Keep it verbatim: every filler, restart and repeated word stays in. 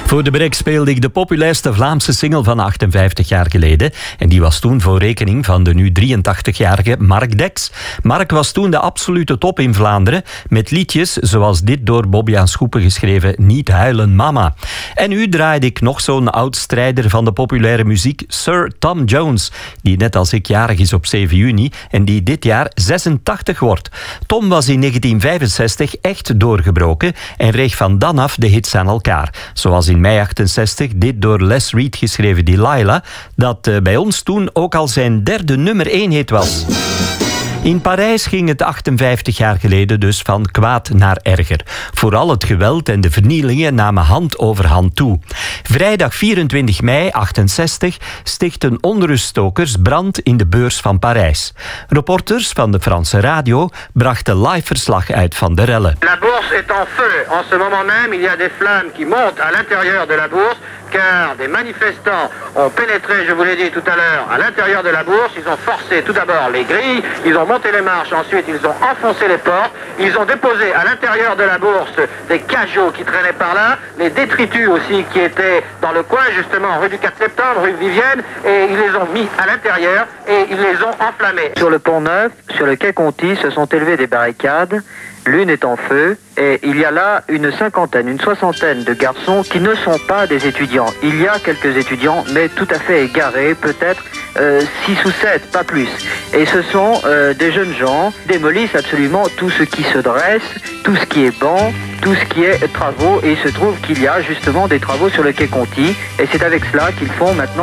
Voor de break speelde ik de populairste Vlaamse single van achtenvijftig jaar geleden. En die was toen voor rekening van de nu drieëntachtigjarige Mark Dex. Mark was toen de absolute top in Vlaanderen, met liedjes zoals dit door Bobbejaan Schoepen geschreven Niet huilen mama. En nu draaide ik nog zo'n oud strijder van de populaire muziek, Sir Tom Jones, die net als ik jarig is op zeven juni en die dit jaar zesentachtig wordt. Tom was in negentien vijfenzestig echt doorgebroken en reeg van dan af de hits aan elkaar. Zoals in mei achtenzestig dit door Les Reed geschreven Delilah, dat uh, bij ons toen ook al zijn derde nummer één hit was. In Parijs ging het achtenvijftig jaar geleden dus van kwaad naar erger. Vooral het geweld en de vernielingen namen hand over hand toe. Vrijdag vierentwintig mei achtenzestig stichtten onruststokers brand in de beurs van Parijs. Reporters van de Franse radio brachten live verslag uit van de rellen. La bourse est en feu. En ce moment même, il y a des flammes qui montent à l'intérieur de la bourse, car des manifestants ont pénétré, je vous l'ai dit tout à l'heure, à l'intérieur de la bourse. Ils ont forcé tout d'abord les grilles, ils ont monté les marches, ensuite ils ont enfoncé les portes, ils ont déposé à l'intérieur de la bourse des cajots qui traînaient par là, les détritus aussi qui étaient dans le coin, justement, rue du quatre septembre, rue Vivienne, et ils les ont mis à l'intérieur et ils les ont enflammés. Sur le pont Neuf, sur le quai Conti, se sont élevées des barricades. L'une est en feu et il y a là une cinquantaine, une soixantaine de garçons qui ne sont pas des étudiants. Il y a quelques étudiants, mais tout à fait égarés, peut-être euh, six ou sept, pas plus. Et ce sont euh, des jeunes gens, démolissent absolument tout ce qui se dresse, tout ce qui est banc, tout ce qui est travaux. Et il se trouve qu'il y a justement des travaux sur le quai Conti. Et c'est avec cela qu'ils font maintenant